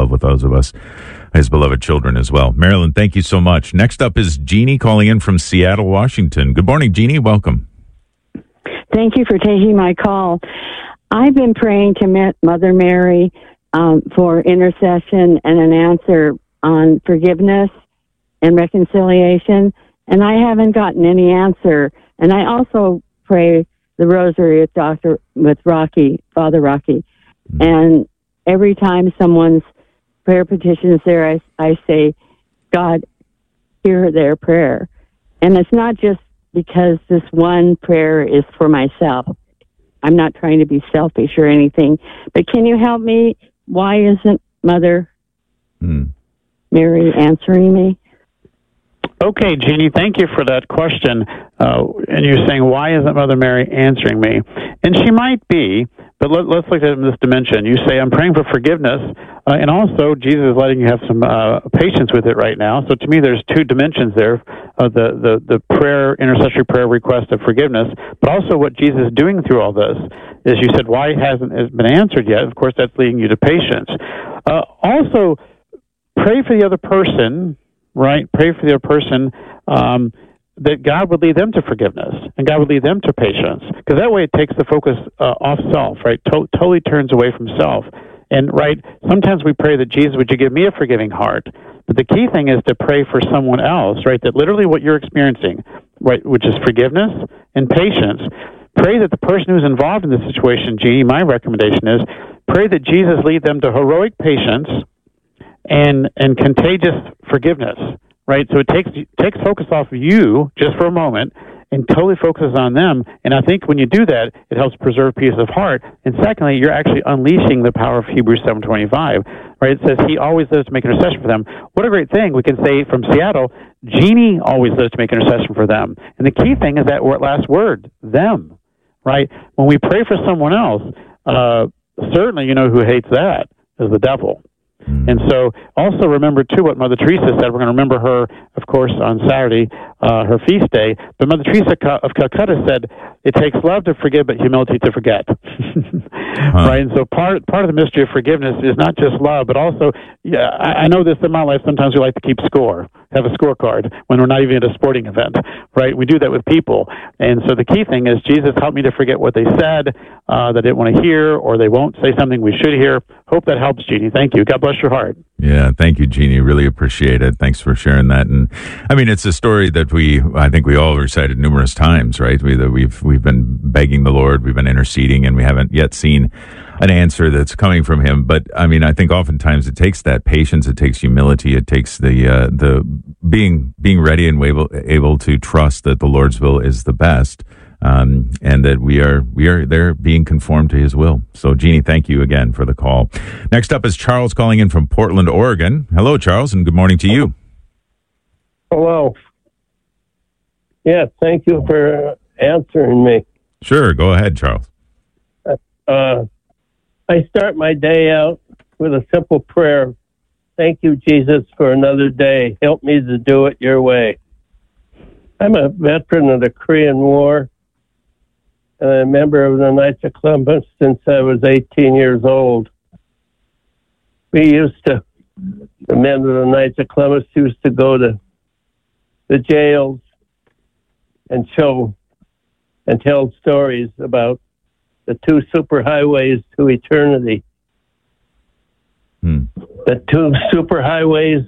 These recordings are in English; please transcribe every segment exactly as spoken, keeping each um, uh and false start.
love with those of us, his beloved children as well. Marilyn, thank you so much. Next up is Jeannie calling in from Seattle, Washington. Good morning, Jeannie. Welcome. Thank you for taking my call. I've been praying to Mother Mary um, for intercession and an answer on forgiveness and reconciliation, and I haven't gotten any answer. And I also pray the rosary with Doctor with Rocky, Father Rocky, and every time someone's prayer petition is there, I, I say, God, hear their prayer. And it's not just because this one prayer is for myself. I'm not trying to be selfish or anything, but can you help me? Why isn't Mother hmm. Mary answering me? Okay, Jeannie, thank you for that question. Uh, and you're saying, why isn't Mother Mary answering me? And she might be, but let, let's look at this dimension. You say, I'm praying for forgiveness, uh, and also Jesus is letting you have some uh, patience with it right now. So to me, there's two dimensions there, uh, the, the, the prayer, intercessory prayer request of forgiveness, but also what Jesus is doing through all this. As you said, why hasn't it been answered yet? Of course, that's leading you to patience. Uh, also, pray for the other person, right? Pray for the other person, um, that God would lead them to forgiveness and God would lead them to patience. Because that way it takes the focus uh, off self, right? To- totally turns away from self. And, right, sometimes we pray that, Jesus, would you give me a forgiving heart? But the key thing is to pray for someone else, right? That literally what you're experiencing, right, which is forgiveness and patience. Pray that the person who's involved in this situation, Jeannie, my recommendation is, pray that Jesus lead them to heroic patience and and contagious forgiveness, right? So it takes takes focus off of you just for a moment and totally focuses on them. And I think when you do that, it helps preserve peace of heart. And secondly, you're actually unleashing the power of Hebrews seven twenty-five, right? It says he always lives to make intercession for them. What a great thing. We can say from Seattle, Jeannie always lives to make intercession for them. And the key thing is that last word, them, right? When we pray for someone else, uh, certainly you know who hates that is the devil. And so also remember, too, what Mother Teresa said. We're going to remember her, of course, on Saturday, uh, her feast day. But Mother Teresa of Calcutta said, it takes love to forgive, but humility to forget. huh. Right? And so part part of the mystery of forgiveness is not just love, but also, yeah, I, I know this in my life, sometimes we like to keep score, have a scorecard when we're not even at a sporting event, right? We do that with people. And so the key thing is, Jesus, help me to forget what they said, uh, that I didn't want to hear, or they won't say something we should hear. Hope that helps, Jeannie. Thank you. God bless your heart. Yeah, thank you, Jeannie. Really appreciate it. Thanks for sharing that. And I mean, it's a story that we, I think we all recited numerous times, right? We, that we've we've been begging the Lord, we've been interceding, and we haven't yet seen an answer that's coming from Him. But I mean, I think oftentimes it takes that patience, it takes humility, it takes the uh, the being being ready and able able to trust that the Lord's will is the best. Um, and that we are we are there being conformed to His will. So, Jeannie, thank you again for the call. Next up is Charles calling in from Portland, Oregon. Hello, Charles, and good morning to you. Hello. Yeah, thank you for answering me. Sure, go ahead, Charles. Uh, I start my day out with a simple prayer. Thank you, Jesus, for another day. Help me to do it your way. I'm a veteran of the Korean War, and a member of the Knights of Columbus since I was eighteen years old. We used to, the men of the Knights of Columbus used to go to the jails and show and tell stories about the two superhighways to eternity. Hmm. The two superhighways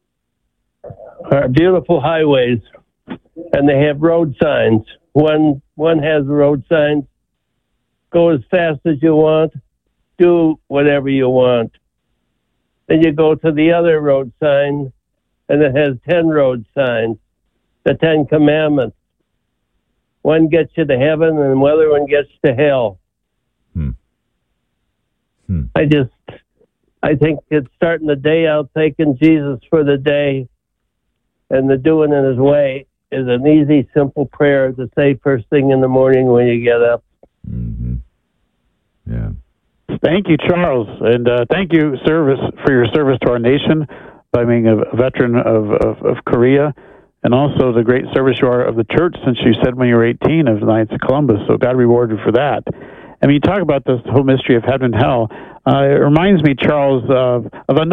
are beautiful highways, and they have road signs. One one has road signs, go as fast as you want, do whatever you want. Then you go to the other road sign, and it has ten road signs, the Ten Commandments. One gets you to heaven, and the other one gets to hell. Hmm. Hmm. I just, I think it's starting the day out thanking Jesus for the day, and the doing in His way is an easy, simple prayer to say first thing in the morning when you get up. Mm-hmm. Yeah. Thank you, Charles, and uh, thank you, service, for your service to our nation by being a veteran of, of, of Korea, and also the great service you are of the church since you said when you were eighteen of the Knights of Columbus. So God reward you for that. I mean, you talk about this whole mystery of heaven and hell. Uh, it reminds me, Charles, of, of another